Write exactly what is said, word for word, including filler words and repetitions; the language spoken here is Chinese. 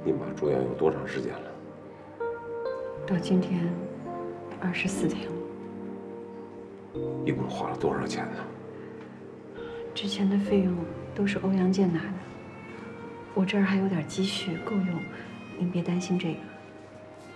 你妈住院有多长时间了？ 到今天二十四天了。 一共花了多少钱呢？ 之前的费用都是欧阳健拿的，我这儿还有点积蓄，够用，您别担心这个。